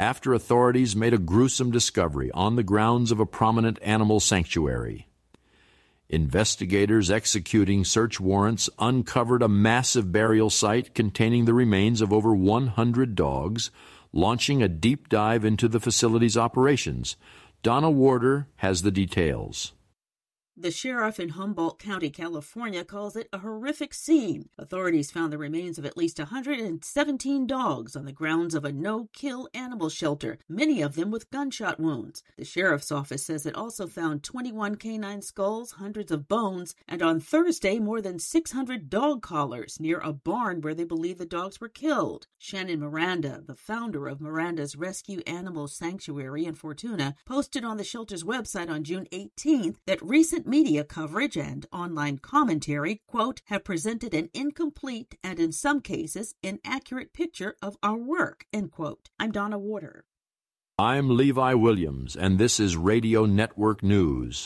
after authorities made a gruesome discovery on the grounds of a prominent animal sanctuary. Investigators executing search warrants uncovered a massive burial site containing the remains of over 100 dogs, launching a deep dive into the facility's operations. Donna Warder has the details. The sheriff in Humboldt County, California, calls it a horrific scene. Authorities found the remains of at least 117 dogs on the grounds of a no-kill animal shelter, many of them with gunshot wounds. The sheriff's office says it also found 21 canine skulls, hundreds of bones, and on Thursday, more than 600 dog collars near a barn where they believe the dogs were killed. Shannon Miranda, the founder of Miranda's Rescue Animal Sanctuary in Fortuna, posted on the shelter's website on June 18th that recent media coverage and online commentary, quote, have presented an incomplete and in some cases inaccurate picture of our work, end quote. I'm Donna Warder. I'm Levi Williams, and this is Radio Network News.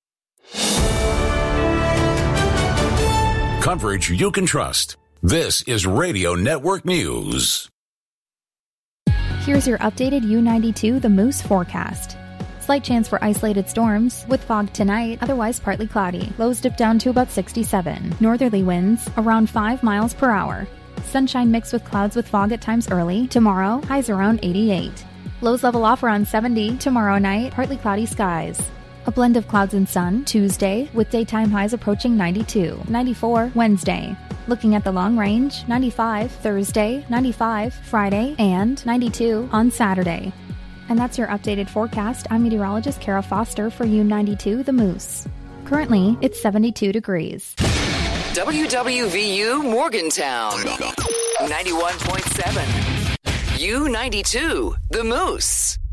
Coverage you can trust. This is Radio Network News. Here's your updated U92 The Moose forecast. Slight chance for isolated storms, with fog tonight, otherwise partly cloudy. Lows dip down to about 67. Northerly winds around 5 miles per hour. Sunshine mixed with clouds with fog at times early. Tomorrow, highs around 88. Lows level off around 70. Tomorrow night, partly cloudy skies. A blend of clouds and sun Tuesday, with daytime highs approaching 92. 94 Wednesday. Looking at the long range, 95 Thursday, 95 Friday, and 92 on Saturday. And that's your updated forecast. I'm meteorologist Kara Foster for U92 The Moose. Currently, it's 72 degrees. WWVU Morgantown, 91.7. U92 The Moose.